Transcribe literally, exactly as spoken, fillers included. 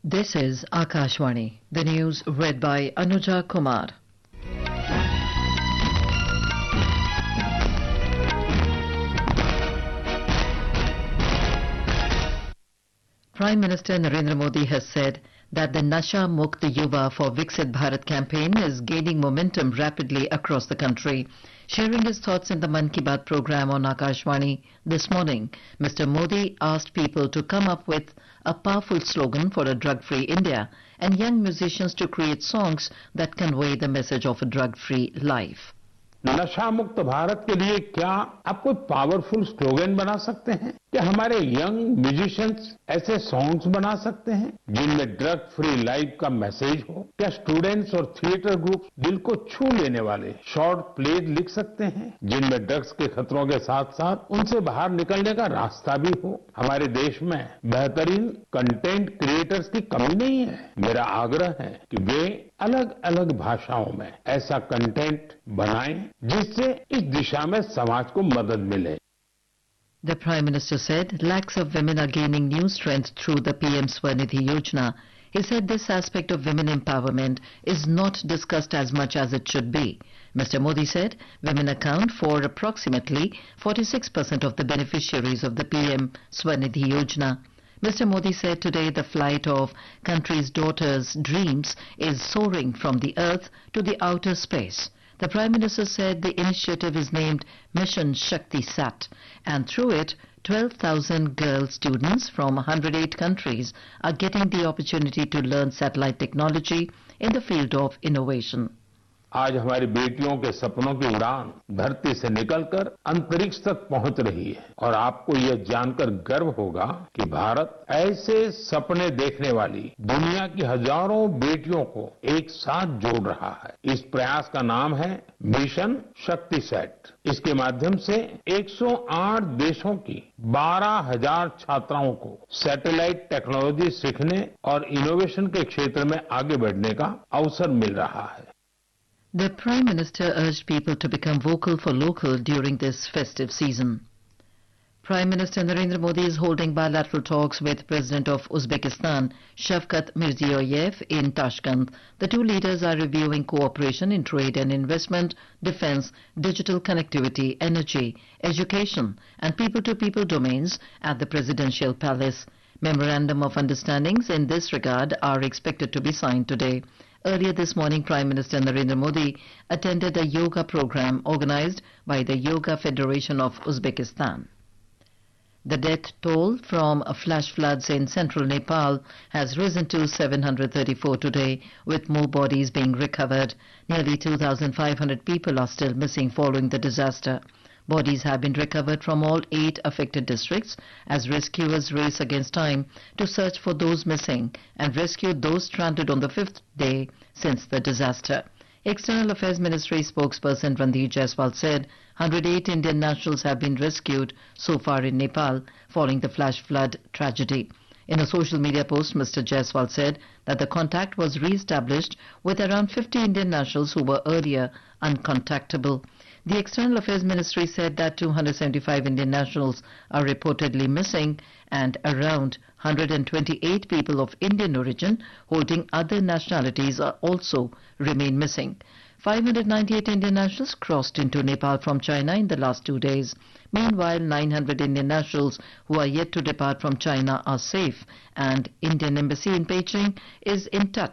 This is Akashvani. The news read by Anuja Kumar. Prime Minister Narendra Modi has said that the Nasha Mukt Yuva for Viksit Bharat campaign is gaining momentum rapidly across the country. Sharing his thoughts in the Mann Ki Baat program on Akashvani this morning, Mister Modi asked people to come up with a powerful slogan for a drug-free India and young musicians to create songs that convey the message of a drug-free life. नशा मुक्त भारत के लिए क्या आप कोई powerful slogan बना सकते हैं? क्या हमारे यंग म्यूजिशियंस ऐसे सॉन्ग्स बना सकते हैं जिनमें ड्रग फ्री लाइफ का मैसेज हो? क्या स्टूडेंट्स और थिएटर ग्रुप दिल को छू लेने वाले शॉर्ट प्लेज लिख सकते हैं जिनमें ड्रग्स के खतरों के साथ साथ उनसे बाहर निकलने का रास्ता भी हो? हमारे देश में बेहतरीन कंटेंट क्रिएटर्स की कमी नहीं है। मेरा आग्रह है कि वे अलग अलग भाषाओं में ऐसा कंटेंट बनाएं जिससे इस दिशा में समाज को मदद मिले। The Prime Minister said lakhs of women are gaining new strength through the P M Swanidhi Yojana. He said this aspect of women empowerment is not discussed as much as it should be. Mister Modi said women account for approximately forty-six percent of the beneficiaries of the P M Swanidhi Yojana. Mister Modi said today the flight of country's daughters' dreams is soaring from the earth to the outer space. The Prime Minister said the initiative is named Mission Shakti Sat, and through it twelve thousand girl students from one hundred eight countries are getting the opportunity to learn satellite technology in the field of innovation. आज हमारी बेटियों के सपनों की उड़ान धरती से निकलकर अंतरिक्ष तक पहुंच रही है और आपको यह जानकर गर्व होगा कि भारत ऐसे सपने देखने वाली दुनिया की हजारों बेटियों को एक साथ जोड़ रहा है। इस प्रयास का नाम है मिशन शक्ति सेट। इसके माध्यम से एक सौ आठ देशों की बारह हजार छात्राओं को सैटेलाइट टेक्नोलॉजी सीखने और इनोवेशन के क्षेत्र में आगे बढ़ने का अवसर मिल रहा है। The Prime Minister urged people to become vocal for local during this festive season. Prime Minister Narendra Modi is holding bilateral talks with President of Uzbekistan, Shavkat Mirziyoyev, in Tashkent. The two leaders are reviewing cooperation in trade and investment, defense, digital connectivity, energy, education, and people-to-people domains at the Presidential Palace. Memorandum of understandings in this regard are expected to be signed today. Earlier this morning, Prime Minister Narendra Modi attended a yoga program organized by the Yoga Federation of Uzbekistan. The death toll from flash floods in central Nepal has risen to seven hundred thirty-four today, with more bodies being recovered. Nearly two thousand five hundred people are still missing following the disaster. Bodies have been recovered from all eight affected districts as rescuers race against time to search for those missing and rescue those stranded on the fifth day since the disaster. External Affairs Ministry spokesperson Randhir Jaiswal said one hundred eight Indian nationals have been rescued so far in Nepal following the flash flood tragedy. In a social media post, Mister Jaiswal said that the contact was re-established with around fifty Indian nationals who were earlier uncontactable. The External Affairs Ministry said that two hundred seventy-five Indian nationals are reportedly missing and around one hundred twenty-eight people of Indian origin holding other nationalities are also remain missing. five hundred ninety-eight Indian nationals crossed into Nepal from China in the last two days. Meanwhile, nine hundred Indian nationals who are yet to depart from China are safe, and Indian Embassy in Beijing is in touch